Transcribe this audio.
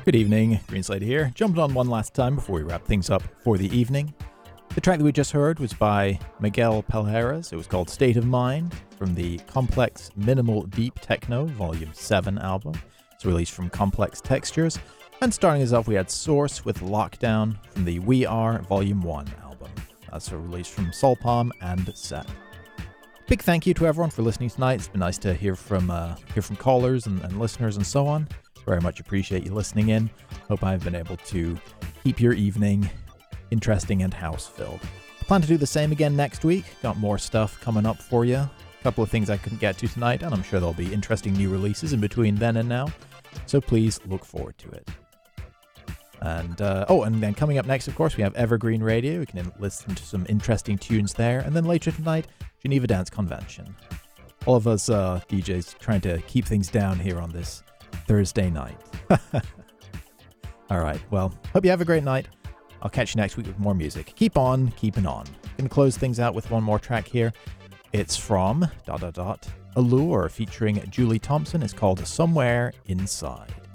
Good evening, Greenslade here. Jumped on one last time before we wrap things up for the evening. The track that we just heard was by Miguel Palheras. It was called State of Mind from the Complex Minimal Deep Techno Volume 7 album. It's released from Complex Textures. And starting us off, we had Source with Lockdown from the We Are Volume 1 album. That's a release from Solpalm and Set. Big thank you to everyone for listening tonight. It's been nice to hear from callers and listeners and so on. Very much appreciate you listening in. Hope I've been able to keep your evening interesting and house-filled. Plan to do the same again next week. Got more stuff coming up for you. A couple of things I couldn't get to tonight, and I'm sure there'll be interesting new releases in between then and now. So please look forward to it. And then coming up next, of course, we have Evergreen Radio. We can listen to some interesting tunes there. And then later tonight, Geneva Dance Convention. All of us DJs trying to keep things down here on this Thursday night. All right, well, hope you have a great night. I'll catch you next week with more music. Keep on keeping on. Gonna close things out with one more track here. It's from Allure featuring Julie Thompson. It's called Somewhere Inside.